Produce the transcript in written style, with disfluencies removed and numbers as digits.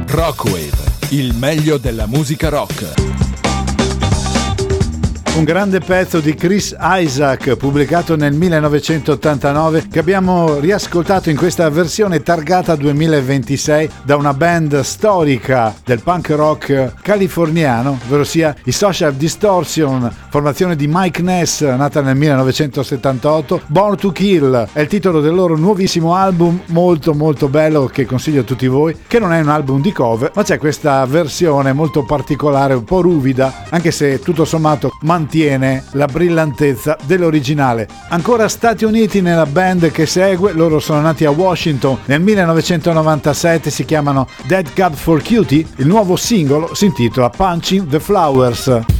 Rockwave, il meglio della musica rock. Un grande pezzo di Chris Isaak pubblicato nel 1989 che abbiamo riascoltato in questa versione targata 2026 da una band storica del punk rock californiano, ovvero sia i Social Distortion, formazione di Mike Ness nata nel 1978. Born to Kill è il titolo del loro nuovissimo album, molto molto bello, che consiglio a tutti voi, che non è un album di cover, ma c'è questa versione molto particolare, un po' ruvida, anche se tutto sommato mantiene la brillantezza dell'originale. Ancora Stati Uniti nella band che segue, loro sono nati a Washington nel 1997, si chiamano Dead Cab for Cutie, il nuovo singolo si intitola Punching the Flowers.